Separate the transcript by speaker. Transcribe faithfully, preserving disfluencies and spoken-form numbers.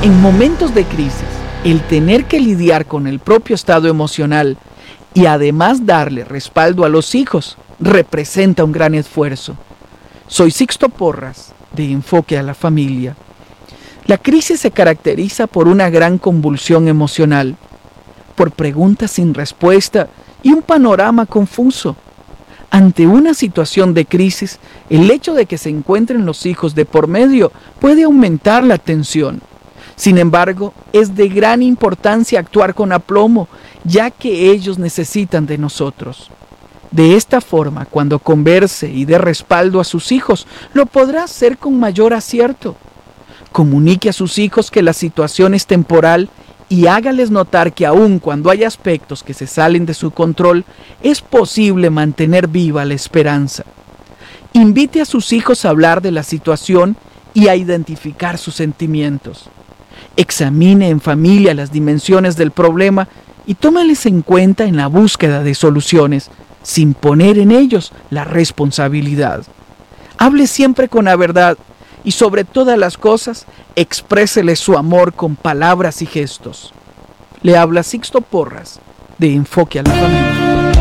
Speaker 1: En momentos de crisis, el tener que lidiar con el propio estado emocional y además darle respaldo a los hijos representa un gran esfuerzo. Soy Sixto Porras, de Enfoque a la Familia. La crisis se caracteriza por una gran convulsión emocional, por preguntas sin respuesta y un panorama confuso. Ante una situación de crisis, el hecho de que se encuentren los hijos de por medio puede aumentar la tensión. Sin embargo, es de gran importancia actuar con aplomo, ya que ellos necesitan de nosotros. De esta forma, cuando converse y dé respaldo a sus hijos, lo podrá hacer con mayor acierto. Comunique a sus hijos que la situación es temporal y hágales notar que aun cuando hay aspectos que se salen de su control, es posible mantener viva la esperanza. Invite a sus hijos a hablar de la situación y a identificar sus sentimientos. Examine en familia las dimensiones del problema y tómales en cuenta en la búsqueda de soluciones, sin poner en ellos la responsabilidad. Hable siempre con la verdad y sobre todas las cosas, exprésele su amor con palabras y gestos. Le habla Sixto Porras, de Enfoque a la Familia.